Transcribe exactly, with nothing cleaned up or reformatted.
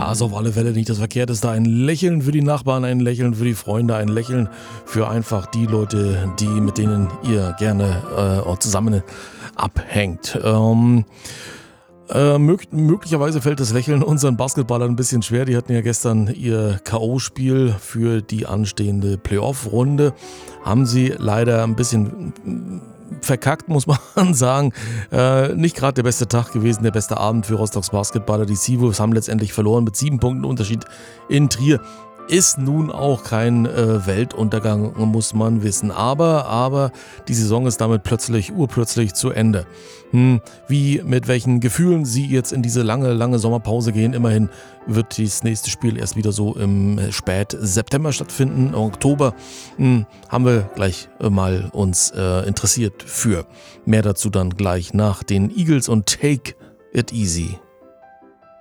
Ja, ist auf alle Fälle nicht das Verkehrteste. Ein Lächeln für die Nachbarn, ein Lächeln für die Freunde, ein Lächeln für einfach die Leute, die mit denen ihr gerne äh, auch zusammen abhängt. Ähm, äh, mög möglicherweise fällt das Lächeln unseren Basketballern ein bisschen schwer. Die hatten ja gestern ihr K O-Spiel für die anstehende Playoff-Runde. Haben sie leider ein bisschen verkackt, muss man sagen. Äh, nicht gerade der beste Tag gewesen, der beste Abend für Rostocks Basketballer. Die Seawolves haben letztendlich verloren mit sieben Punkten Unterschied in Trier. Ist nun auch kein äh, Weltuntergang, muss man wissen. Aber, aber die Saison ist damit plötzlich, urplötzlich zu Ende. Hm, wie, mit welchen Gefühlen Sie jetzt in diese lange, lange Sommerpause gehen. Immerhin wird das nächste Spiel erst wieder so im Spät-September stattfinden. Im Oktober hm, haben wir gleich äh, mal uns äh, interessiert für. Mehr dazu dann gleich nach den Eagles und Take It Easy.